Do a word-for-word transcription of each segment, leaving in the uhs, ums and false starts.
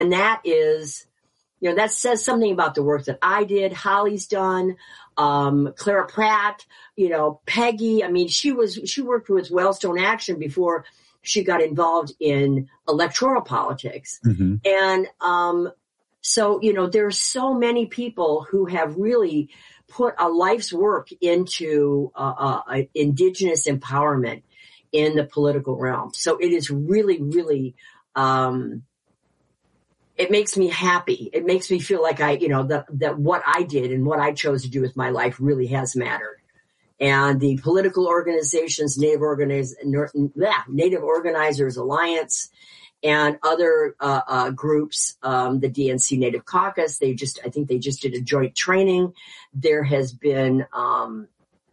And that is, you know, that says something about the work that I did, Holly's done, um, Clara Pratt, you know, Peggy. I mean, she was, she worked with Wellstone Action before she got involved in electoral politics. Mm-hmm. And, um, so, you know, there are so many people who have really put a life's work into, uh, uh, indigenous empowerment in the political realm. So it is really, really, um, it makes me happy. It makes me feel like I, you know, that, that what I did and what I chose to do with my life really has mattered. And the political organizations, Native Organiz- Native Organizers Alliance, and other uh, uh, groups, um, the D N C Native Caucus, they just, I think they just did a joint training. There has been, um,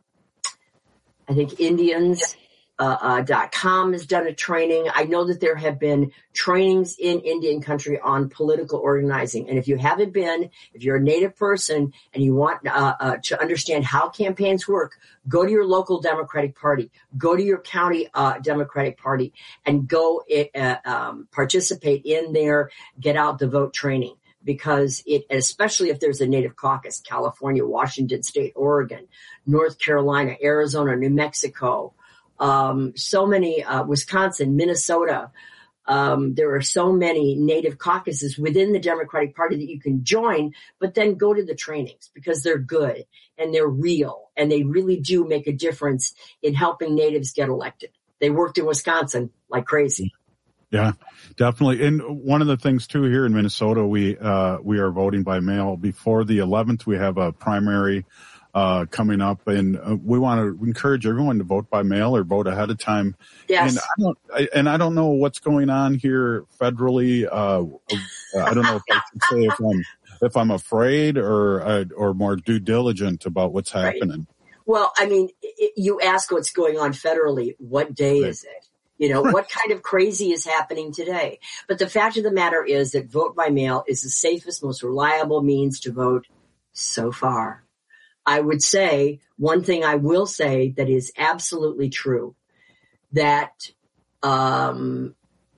I think Indians. Uh, uh, dot com has done a training. I know that there have been trainings in Indian country on political organizing. And if you haven't been, if you're a Native person and you want uh, uh, to understand how campaigns work, go to your local Democratic Party, go to your county uh, Democratic Party, and go uh, um, participate in their Get Out the Vote training. Because it, especially if there's a Native caucus, California, Washington State, Oregon, North Carolina, Arizona, New Mexico, Um, so many, uh, Wisconsin, Minnesota. Um, there are so many Native caucuses within the Democratic Party that you can join, but then go to the trainings because they're good and they're real and they really do make a difference in helping Natives get elected. They worked in Wisconsin like crazy. Yeah, definitely. And one of the things too here in Minnesota, we, uh, we are voting by mail. Before the eleventh, we have a primary Uh, coming up, and uh, we want to encourage everyone to vote by mail or vote ahead of time. Yes. And I don't, I, and I don't know what's going on here federally. Uh, I don't know if I should say if I'm, if I'm afraid or, uh, or more due diligent about what's happening. Right. Well, I mean, it, you ask what's going on federally. What day right. is it? You know, what kind of crazy is happening today? But the fact of the matter is that vote by mail is the safest, most reliable means to vote so far. I would say one thing I will say that is absolutely true, that um,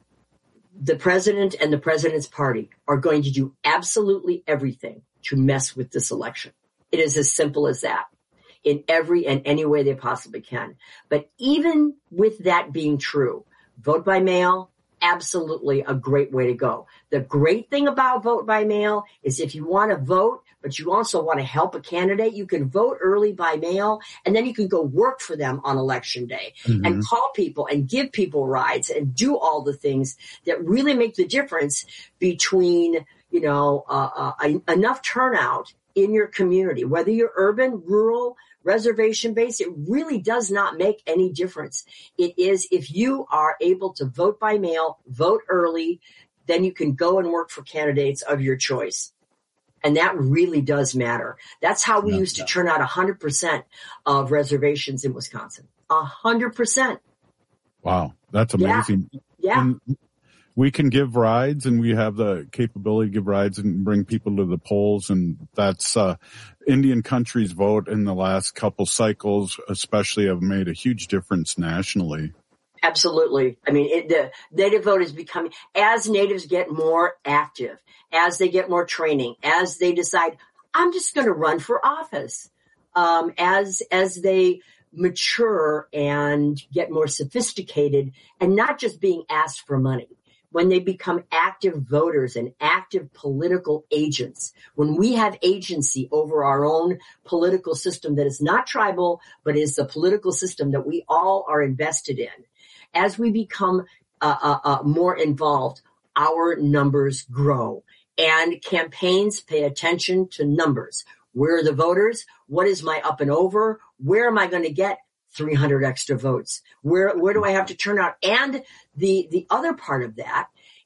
the president and the president's party are going to do absolutely everything to mess with this election. It is as simple as that in every and any way they possibly can. But even with that being true, vote by mail, absolutely a great way to go. The great thing about vote by mail is if you want to vote, but you also want to help a candidate, you can vote early by mail, and then you can go work for them on election day mm-hmm. and call people and give people rides and do all the things that really make the difference between, you know, uh, uh, enough turnout in your community, whether you're urban, rural, reservation-based, it really does not make any difference. It is if you are able to vote by mail, vote early, then you can go and work for candidates of your choice. And that really does matter. That's how we no, used to no. turn out one hundred percent of reservations in Wisconsin. one hundred percent. Wow, that's amazing. Yeah. yeah. And we can give rides, and we have the capability to give rides and bring people to the polls. And that's uh, Indian country's vote in the last couple cycles, especially, have made a huge difference nationally. Absolutely. I mean, it, the native vote is becoming, as natives get more active, as they get more training, as they decide, I'm just going to run for office, um, as, as they mature and get more sophisticated and not just being asked for money. When they become active voters and active political agents, when we have agency over our own political system that is not tribal, but is the political system that we all are invested in, as we become uh, uh, uh, more involved, our numbers grow. And campaigns pay attention to numbers. Where are the voters? What is my up and over? Where am I going to get three hundred extra votes? Where where do I have to turn out? And the the other part of that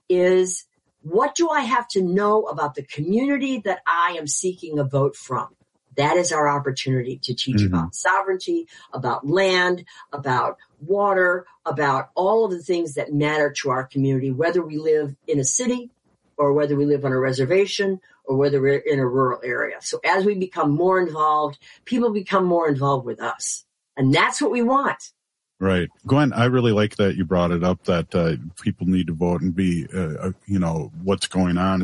is, what do I have to know about the community that I am seeking a vote from? That is our opportunity to teach mm-hmm. about sovereignty, about land, about water, about all of the things that matter to our community, whether we live in a city or whether we live on a reservation or whether we're in a rural area. So as we become more involved, people become more involved with us. And that's what we want. Right. Gwen, I really like that you brought it up, that uh, people need to vote and be, uh, you know, what's going on,